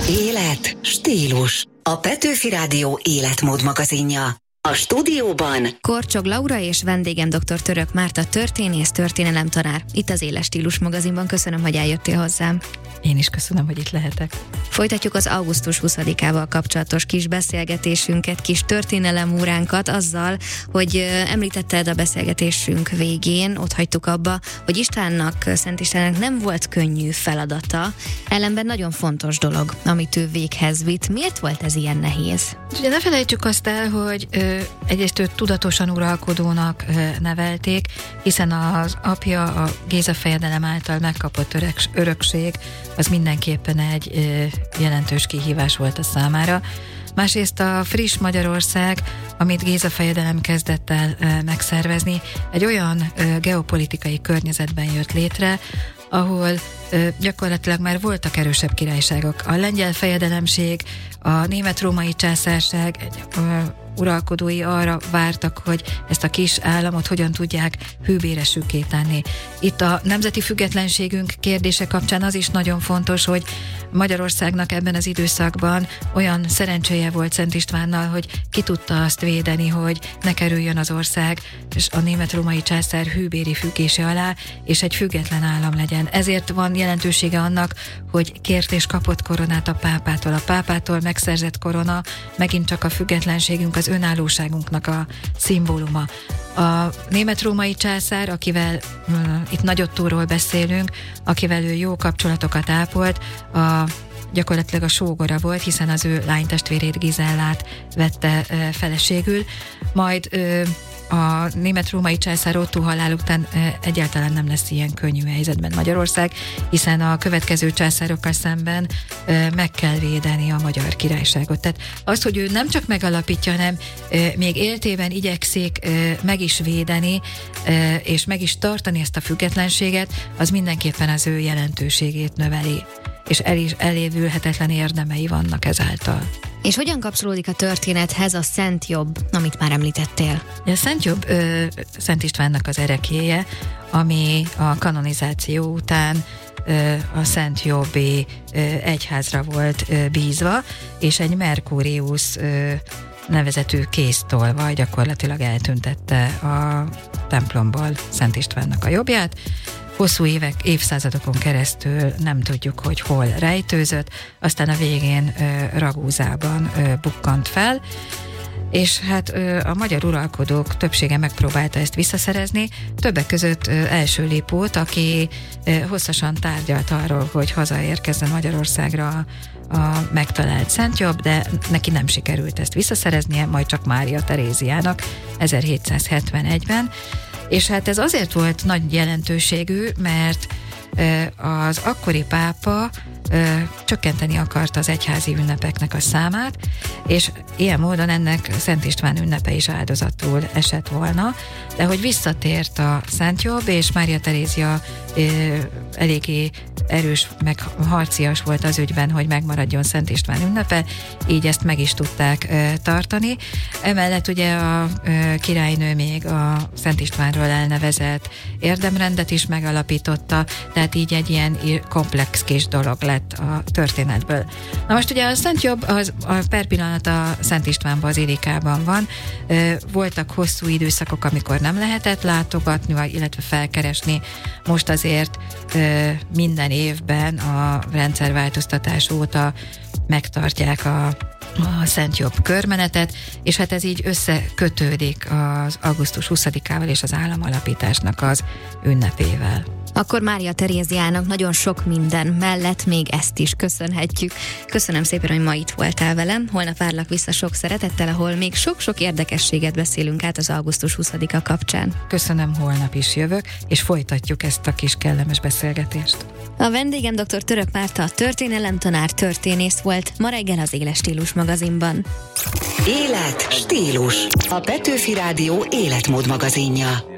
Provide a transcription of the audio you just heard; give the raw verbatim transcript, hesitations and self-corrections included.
Élet, stílus. A Petőfi Rádió életmód magazinja. A stúdióban Korcsog Laura és vendégem dr. Török Márta, történész, történelemtanár. Itt az Éles Stílus magazinban. Köszönöm, hogy eljöttél hozzám. Én is köszönöm, hogy itt lehetek. Folytatjuk az augusztus huszadikával kapcsolatos kis beszélgetésünket, kis történelemóránkat azzal, hogy említetted a beszélgetésünk végén, ott hagytuk abba, hogy Istvánnak, Szent Istvánnak nem volt könnyű feladata, ellenben nagyon fontos dolog, amit ő véghez vitt. Miért volt ez ilyen nehéz? Ugye ne felejtsük azt el, hogy ö, egyrészt őt tudatosan uralkodónak ö, nevelték, hiszen az apja a Géza fejedelem által megkapott öreg, örökség, az mindenképpen egy ö, jelentős kihívás volt a számára. Másrészt a friss Magyarország, amit Géza fejedelem kezdett el ö, megszervezni, egy olyan ö, geopolitikai környezetben jött létre, ahol ö, gyakorlatilag már voltak erősebb királyságok. A lengyel fejedelemség, a német-római császárság egy, ö, uralkodói arra vártak, hogy ezt a kis államot hogyan tudják hűbéresükké tenni. Itt a nemzeti függetlenségünk kérdése kapcsán az is nagyon fontos, hogy Magyarországnak ebben az időszakban olyan szerencséje volt Szent Istvánnal, hogy ki tudta azt védeni, hogy ne kerüljön az ország és a német-római császár hűbéri függése alá, és egy független állam legyen. Ezért van jelentősége annak, hogy kért és kapott koronát a pápától. A pápától megszerzett korona megint csak a függetlenségünk, az önállóságunknak a szimbóluma. A német-római császár, akivel uh, itt Nagyottúról beszélünk, akivel ő jó kapcsolatokat ápolt, a, gyakorlatilag a sógora volt, hiszen az ő lánytestvérét, Gizellát vette uh, feleségül, majd uh, a német-római császár Ottó halál után e, egyáltalán nem lesz ilyen könnyű helyzetben Magyarország, hiszen a következő császárokkal szemben e, meg kell védeni a magyar királyságot. Tehát az, hogy ő nem csak megalapítja, hanem e, még éltében igyekszik e, meg is védeni, e, és meg is tartani ezt a függetlenséget, az mindenképpen az ő jelentőségét növeli, és el is elévülhetetlen érdemei vannak ezáltal. És hogyan kapcsolódik a történethez a Szent Jobb, amit már említettél? A Szent Jobb ö, Szent Istvánnak az ereklyéje, ami a kanonizáció után ö, a Szent Jobbi ö, egyházra volt ö, bízva, és egy Merkurius ö, nevezetű kéztolvaj gyakorlatilag eltüntette a templomból Szent Istvánnak a jobbját. Hosszú évek, évszázadokon keresztül nem tudjuk, hogy hol rejtőzött, aztán a végén ö, Ragúzában ö, bukkant fel, és hát ö, a magyar uralkodók többsége megpróbálta ezt visszaszerezni, többek között ö, első Lipót, aki ö, hosszasan tárgyalt arról, hogy hazaérkezzen Magyarországra a, a megtalált Szent Jobb, de neki nem sikerült ezt visszaszereznie, majd csak Mária Teréziának ezerhétszázhetvenegyben. És hát ez azért volt nagy jelentőségű, mert az akkori pápa ö, csökkenteni akarta az egyházi ünnepeknek a számát, és ilyen módon ennek Szent István ünnepe is áldozatul esett volna, de hogy visszatért a Szent Jobb, és Mária Terézia ö, eléggé erős, meg harcias volt az ügyben, hogy megmaradjon Szent István ünnepe, így ezt meg is tudták ö, tartani. Emellett ugye a ö, királynő még a Szent Istvánról elnevezett érdemrendet is megalapította, tehát így egy ilyen komplex kis dolog lett a történetből. Na most ugye a Szent Jobb az, a per pillanat a Szent István bazilikában van. Voltak hosszú időszakok, amikor nem lehetett látogatni, vagy, illetve felkeresni. Most azért minden évben a rendszerváltoztatás óta megtartják a a Szent Jobb körmenetet, és hát ez így összekötődik az augusztus huszadikával és az államalapításnak az ünnepével. Akkor Mária Teréziának nagyon sok minden mellett még ezt is köszönhetjük. Köszönöm szépen, hogy ma itt voltál velem. Holnap várlak vissza sok szeretettel, ahol még sok-sok érdekességet beszélünk át az augusztus huszadika kapcsán. Köszönöm, holnap is jövök, és folytatjuk ezt a kis kellemes beszélgetést. A vendégem dr. Török Márta, történelemtanár, történész volt, ma reggel az Éles Stílus magazinban. Élet, stílus. A Petőfi Rádió életmód magazinja.